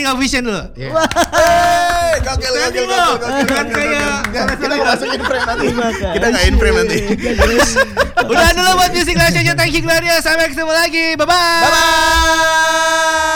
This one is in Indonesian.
standing ovation dulu. Gokil. Kan kayak Kita mau masukin frame nanti. Kita nggak in frame nanti. Udah dulu buat Music Live Show-nya Thank You Gloria. Sampai ketemu lagi. Bye-bye.